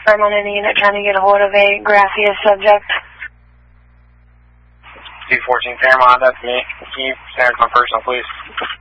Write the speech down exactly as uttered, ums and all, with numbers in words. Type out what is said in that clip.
confirm on any unit trying to get a hold of a Gracia subject. two fourteen Fairmont, that's me. Can you stand my personal, please?